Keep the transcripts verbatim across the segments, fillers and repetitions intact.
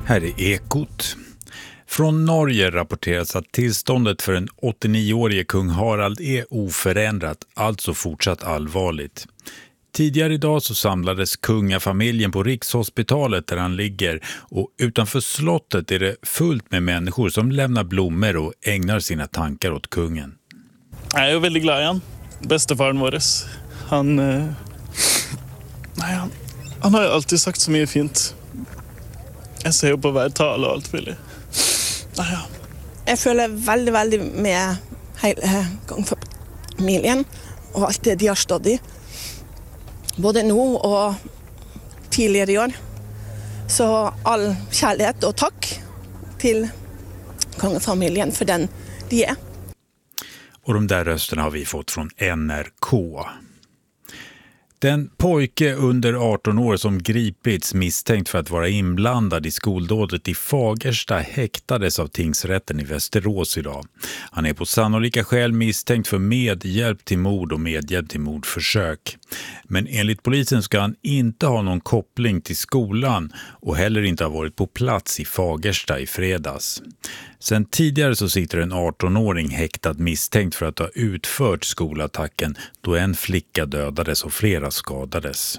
Här är Ekot. Från Norge rapporteras att tillståndet för den åttionioårige kung Harald är oförändrat, alltså fortsatt allvarligt. Tidigare idag så samlades kungafamiljen på Rikshospitalet där han ligger, och utanför slottet är det fullt med människor som lämnar blommor och ägnar sina tankar åt kungen. Jag är väldigt glad i han. Bestefaren vår. Han, eh... Nej, han, han har alltid sagt så mycket fint. Jeg ser jo på hver tale og alt mulig. Ah, ja. Jeg føler veldig, veldig med hele kongefamilien og alt det de har stått i. Både nå og tidligere i år. Så all kjærlighet og takk til kongefamilien for den de är. Och de där rösterna har vi fått från N R K. Den pojke under arton år som gripits misstänkt för att vara inblandad i skoldådet i Fagersta häktades av tingsrätten i Västerås idag. Han är på sannolika skäl misstänkt för medhjälp till mord och medhjälp till mordförsök. Men enligt polisen ska han inte ha någon koppling till skolan och heller inte ha varit på plats i Fagersta i fredags. Sen tidigare så sitter en arton-åring häktad misstänkt för att ha utfört skolattacken då en flicka dödades och flera skadades.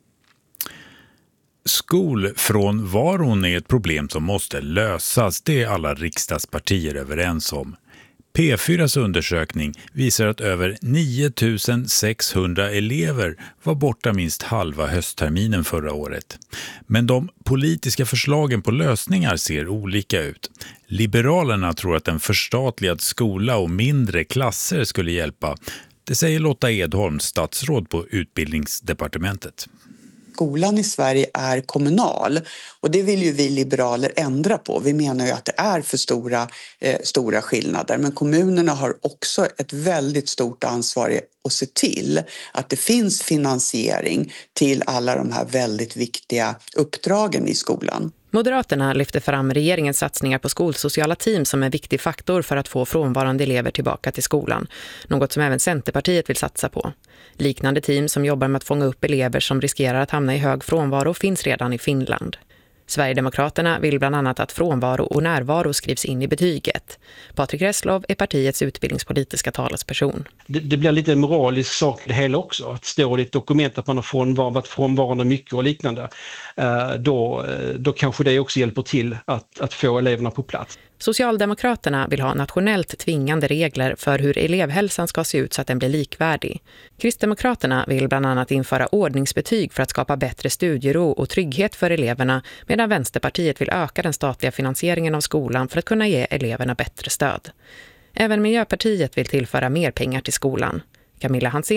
Skolfrånvaron är ett problem som måste lösas, det är alla riksdagspartier överens om. P fyras undersökning visar att över nio tusen sexhundra elever var borta minst halva höstterminen förra året. Men de politiska förslagen på lösningar ser olika ut. Liberalerna tror att en förstatligad skola och mindre klasser skulle hjälpa. Det säger Lotta Edholm, statsråd på Utbildningsdepartementet. Skolan i Sverige är kommunal och det vill ju vi liberaler ändra på. Vi menar ju att det är för stora, eh, stora skillnader, men kommunerna har också ett väldigt stort ansvar att se till att det finns finansiering till alla de här väldigt viktiga uppdragen i skolan. Moderaterna lyfter fram regeringens satsningar på skolsociala team som en viktig faktor för att få frånvarande elever tillbaka till skolan. Något som även Centerpartiet vill satsa på. Liknande team som jobbar med att fånga upp elever som riskerar att hamna i hög frånvaro finns redan i Finland. Sverigedemokraterna vill bland annat att frånvaro och närvaro skrivs in i betyget. Patrik Reslow är partiets utbildningspolitiska talesperson. Det, det blir lite en moralisk sak det hela också. Att stå i ett dokument att man har frånvarat frånvarande mycket och liknande. Då, då kanske det också hjälper till att, att få eleverna på plats. Socialdemokraterna vill ha nationellt tvingande regler för hur elevhälsan ska se ut så att den blir likvärdig. Kristdemokraterna vill bland annat införa ordningsbetyg för att skapa bättre studiero och trygghet för eleverna, medan Vänsterpartiet vill öka den statliga finansieringen av skolan för att kunna ge eleverna bättre stöd. Även Miljöpartiet vill tillföra mer pengar till skolan. Camilla Hansén